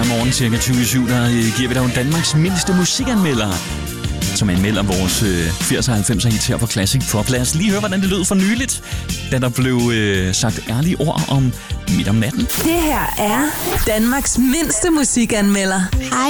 Hver morgen cirka 20:07, der giver vi dig jo Danmarks mindste musikanmelder, som anmelder vores 80'er og 90'er hit her på Classic Pop. Lad os lige høre, hvordan det lød for nyligt, da der blev sagt ærlige ord om midt om natten. Det her er Danmarks mindste musikanmelder. Hej,